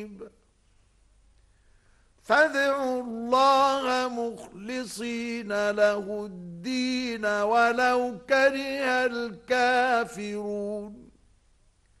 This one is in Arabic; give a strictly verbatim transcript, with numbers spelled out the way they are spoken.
فادعوا الله مخلصين له الدين ولو كره الكافرون